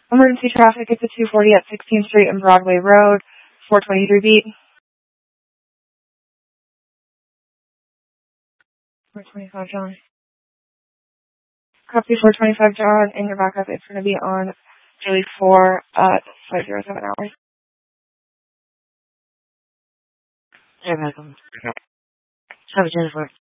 Emergency traffic, it's a 240 at 16th Street and Broadway Road, 423 beat. 425 John. Copy 425 John, and your backup is going to be on Daily 4 at 507 hours. You're welcome. Have a Jennifer.